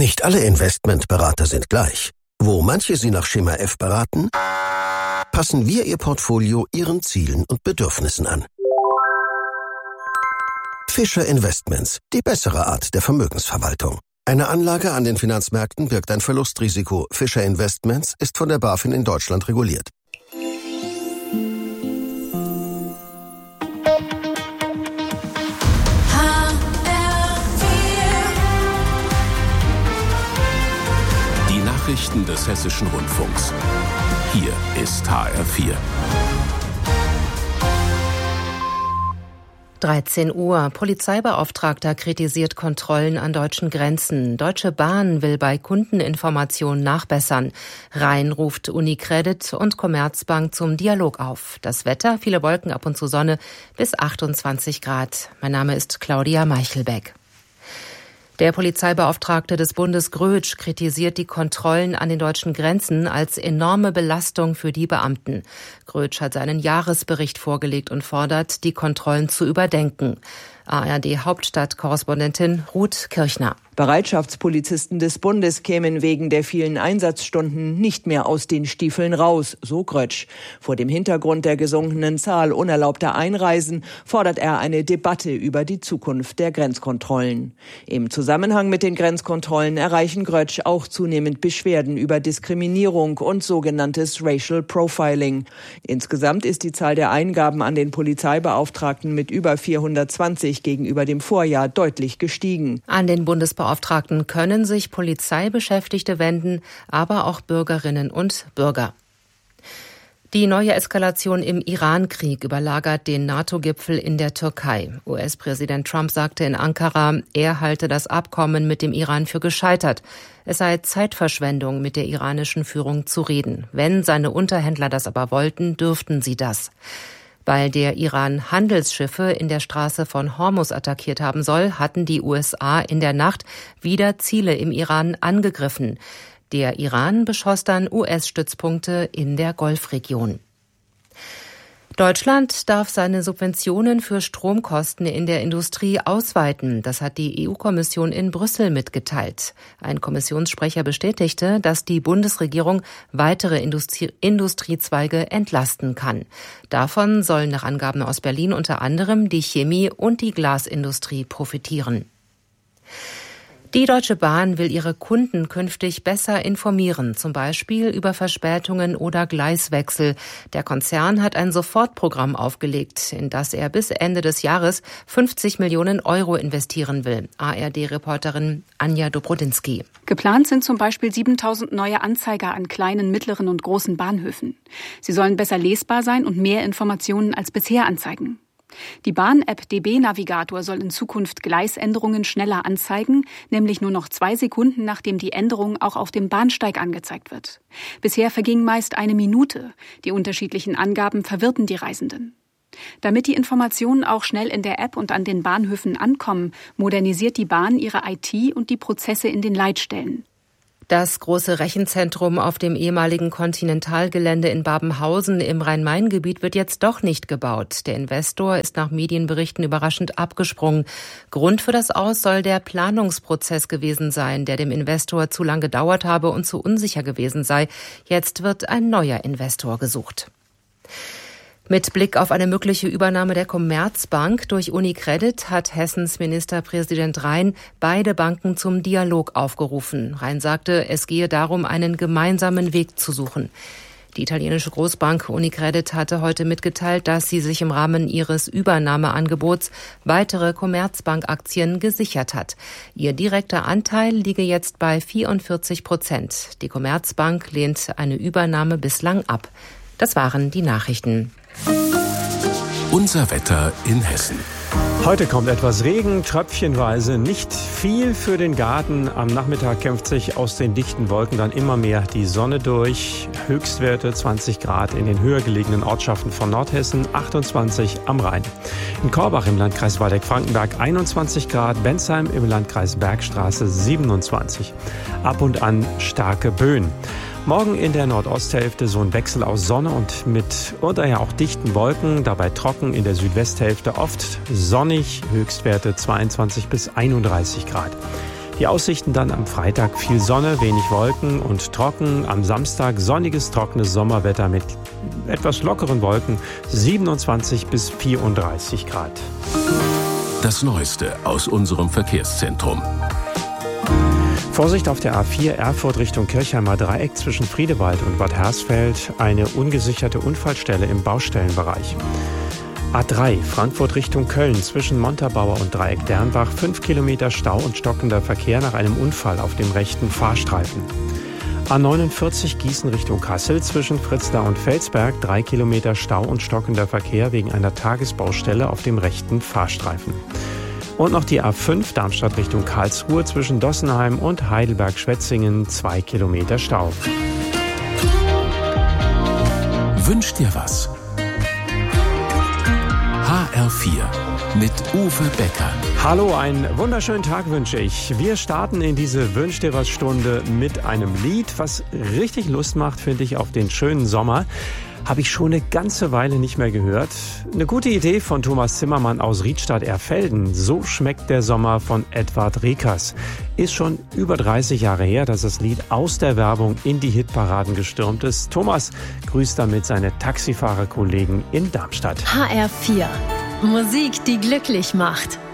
Nicht alle Investmentberater sind gleich. Wo manche Sie nach Schema F beraten, passen wir Ihr Portfolio Ihren Zielen und Bedürfnissen an. Fischer Investments, die bessere Art der Vermögensverwaltung. Eine Anlage an den Finanzmärkten birgt ein Verlustrisiko. Fischer Investments ist von der BaFin in Deutschland reguliert. Die Nachrichten des Hessischen Rundfunks. Hier ist HR4. 13 Uhr. Polizeibeauftragter kritisiert Kontrollen an deutschen Grenzen. Deutsche Bahn will bei Kundeninformation nachbessern. Rhein ruft UniCredit und Commerzbank zum Dialog auf. Das Wetter, viele Wolken, ab und zu Sonne, bis 28 Grad. Mein Name ist Claudia Meichelbeck. Der Polizeibeauftragte des Bundes Grötsch kritisiert die Kontrollen an den deutschen Grenzen als enorme Belastung für die Beamten. Grötsch hat seinen Jahresbericht vorgelegt und fordert, die Kontrollen zu überdenken. ARD-Hauptstadt-Korrespondentin Ruth Kirchner. Bereitschaftspolizisten des Bundes kämen wegen der vielen Einsatzstunden nicht mehr aus den Stiefeln raus, so Grötsch. Vor dem Hintergrund der gesunkenen Zahl unerlaubter Einreisen fordert er eine Debatte über die Zukunft der Grenzkontrollen. Im Zusammenhang mit den Grenzkontrollen erreichen Grötsch auch zunehmend Beschwerden über Diskriminierung und sogenanntes Racial Profiling. Insgesamt ist die Zahl der Eingaben an den Polizeibeauftragten mit über 420 gegenüber dem Vorjahr deutlich gestiegen. An den Bundesbeauftragten können sich Polizeibeschäftigte wenden, aber auch Bürgerinnen und Bürger. Die neue Eskalation im Iran-Krieg überlagert den NATO-Gipfel in der Türkei. US-Präsident Trump sagte in Ankara, er halte das Abkommen mit dem Iran für gescheitert. Es sei Zeitverschwendung, mit der iranischen Führung zu reden. Wenn seine Unterhändler das aber wollten, dürften sie das. Weil der Iran Handelsschiffe in der Straße von Hormuz attackiert haben soll, hatten die USA in der Nacht wieder Ziele im Iran angegriffen. Der Iran beschoss dann US-Stützpunkte in der Golfregion. Deutschland darf seine Subventionen für Stromkosten in der Industrie ausweiten. Das hat die EU-Kommission in Brüssel mitgeteilt. Ein Kommissionssprecher bestätigte, dass die Bundesregierung weitere Industriezweige entlasten kann. Davon sollen nach Angaben aus Berlin unter anderem die Chemie- und die Glasindustrie profitieren. Die Deutsche Bahn will ihre Kunden künftig besser informieren, zum Beispiel über Verspätungen oder Gleiswechsel. Der Konzern hat ein Sofortprogramm aufgelegt, in das er bis Ende des Jahres 50 Millionen Euro investieren will. ARD-Reporterin Anja Dobrodinsky. Geplant sind zum Beispiel 7.000 neue Anzeiger an kleinen, mittleren und großen Bahnhöfen. Sie sollen besser lesbar sein und mehr Informationen als bisher anzeigen. Die Bahn-App DB Navigator soll in Zukunft Gleisänderungen schneller anzeigen, nämlich nur noch 2 Sekunden, nachdem die Änderung auch auf dem Bahnsteig angezeigt wird. Bisher verging meist 1 Minute. Die unterschiedlichen Angaben verwirrten die Reisenden. Damit die Informationen auch schnell in der App und an den Bahnhöfen ankommen, modernisiert die Bahn ihre IT und die Prozesse in den Leitstellen. Das große Rechenzentrum auf dem ehemaligen Continental-Gelände in Babenhausen im Rhein-Main-Gebiet wird jetzt doch nicht gebaut. Der Investor ist nach Medienberichten überraschend abgesprungen. Grund für das Aus soll der Planungsprozess gewesen sein, der dem Investor zu lang gedauert habe und zu unsicher gewesen sei. Jetzt wird ein neuer Investor gesucht. Mit Blick auf eine mögliche Übernahme der Commerzbank durch UniCredit hat Hessens Ministerpräsident Rhein beide Banken zum Dialog aufgerufen. Rhein sagte, es gehe darum, einen gemeinsamen Weg zu suchen. Die italienische Großbank UniCredit hatte heute mitgeteilt, dass sie sich im Rahmen ihres Übernahmeangebots weitere Commerzbank-Aktien gesichert hat. Ihr direkter Anteil liege jetzt bei 44%. Die Commerzbank lehnt eine Übernahme bislang ab. Das waren die Nachrichten. Unser Wetter in Hessen. Heute kommt etwas Regen, tröpfchenweise, nicht viel für den Garten. Am Nachmittag kämpft sich aus den dichten Wolken dann immer mehr die Sonne durch. Höchstwerte 20 Grad in den höher gelegenen Ortschaften von Nordhessen, 28 am Rhein. In Korbach im Landkreis Waldeck-Frankenberg 21 Grad, Bensheim im Landkreis Bergstraße 27. Ab und an starke Böen. Morgen in der Nordosthälfte so ein Wechsel aus Sonne und mit daher auch dichten Wolken, dabei trocken in der Südwesthälfte, oft sonnig, Höchstwerte 22 bis 31 Grad. Die Aussichten dann am Freitag: viel Sonne, wenig Wolken und trocken. Am Samstag sonniges, trockenes Sommerwetter mit etwas lockeren Wolken, 27 bis 34 Grad. Das Neueste aus unserem Verkehrszentrum. Vorsicht auf der A4 Erfurt Richtung Kirchheimer Dreieck zwischen Friedewald und Bad Hersfeld. Eine ungesicherte Unfallstelle im Baustellenbereich. A3 Frankfurt Richtung Köln zwischen Montabaur und Dreieck Dernbach. 5 Kilometer Stau und stockender Verkehr nach einem Unfall auf dem rechten Fahrstreifen. A49 Gießen Richtung Kassel zwischen Fritzlar und Felsberg. 3 Kilometer Stau und stockender Verkehr wegen einer Tagesbaustelle auf dem rechten Fahrstreifen. Und noch die A5 Darmstadt Richtung Karlsruhe zwischen Dossenheim und Heidelberg-Schwetzingen. 2 Kilometer Stau. Wünsch dir was? HR4 mit Uwe Becker. Hallo, einen wunderschönen Tag wünsche ich. Wir starten in diese Wünsch dir was Stunde mit einem Lied, was richtig Lust macht, finde ich, auf den schönen Sommer. Habe ich schon eine ganze Weile nicht mehr gehört. Eine gute Idee von Thomas Zimmermann aus Riedstadt-Erfelden. So schmeckt der Sommer von Edward Rekers. Ist schon über 30 Jahre her, dass das Lied aus der Werbung in die Hitparaden gestürmt ist. Thomas grüßt damit seine Taxifahrerkollegen in Darmstadt. HR4. Musik, die glücklich macht.